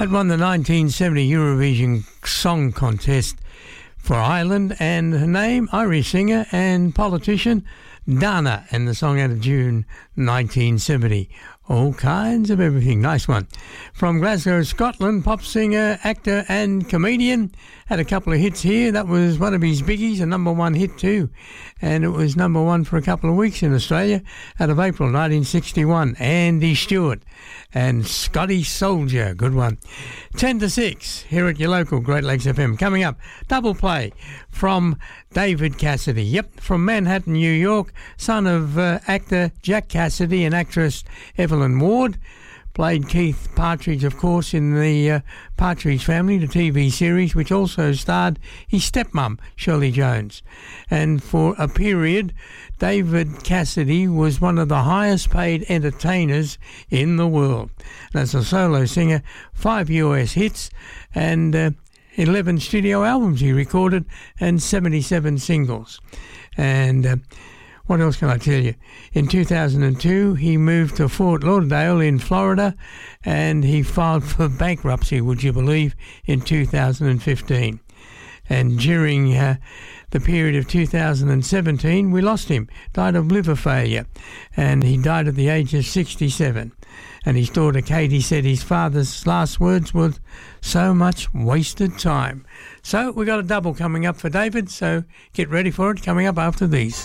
It won the 1970 Eurovision Song Contest for Ireland, and her name, Irish singer and politician Dana, and the song out of June 1970. All kinds of everything. Nice one. From Glasgow, Scotland, pop singer, actor and comedian. Had a couple of hits here. That was one of his biggies, a number one hit too. And it was number one for a couple of weeks in Australia out of April 1961. Andy Stewart and Scotty Soldier. Good one. 10 to 6 here at your local Great Lakes FM. Coming up, double play from David Cassidy. Yep, from Manhattan, New York, son of actor Jack Cassidy and actress Evelyn Ward. Played Keith Partridge, of course, in the Partridge Family, the TV series, which also starred his stepmom, Shirley Jones. And for a period, David Cassidy was one of the highest paid entertainers in the world. And as a solo singer, 5 US hits and 11 studio albums he recorded and 77 singles. And what else can I tell you? In 2002, he moved to Fort Lauderdale in Florida, and he filed for bankruptcy, would you believe, in 2015. And during the period of 2017, we lost him, died of liver failure, and he died at the age of 67. And his daughter Katie said his father's last words were, "So much wasted time." So we got a double coming up for David, so get ready for it, coming up after these.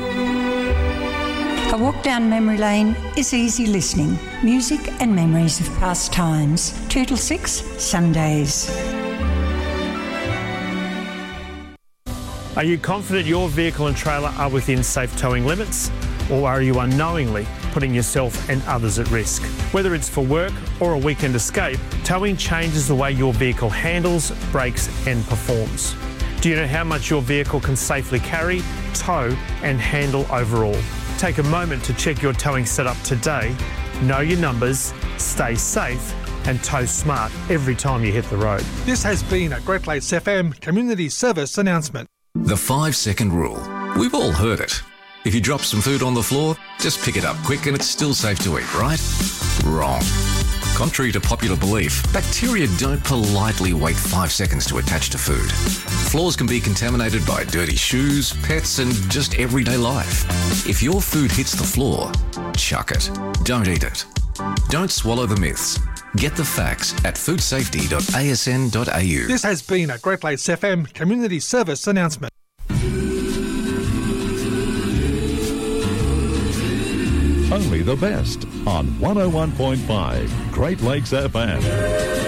A walk down memory lane is easy listening. Music and memories of past times. 2 till 6, Sundays. Are you confident your vehicle and trailer are within safe towing limits? Or are you unknowingly putting yourself and others at risk? Whether it's for work or a weekend escape, towing changes the way your vehicle handles, brakes and performs. Do you know how much your vehicle can safely carry, tow and handle overall? Take a moment to check your towing setup today. Know your numbers, stay safe and tow smart every time you hit the road. This has been a Great Lakes FM community service announcement. The 5-second rule. We've all heard it. If you drop some food on the floor, just pick it up quick and it's still safe to eat, right? Wrong. Contrary to popular belief, bacteria don't politely wait 5 seconds to attach to food. Floors can be contaminated by dirty shoes, pets and just everyday life. If your food hits the floor, chuck it. Don't eat it. Don't swallow the myths. Get the facts at foodsafety.asn.au. This has been a Great Lakes FM community service announcement. Only the best on 101.5 Great Lakes FM.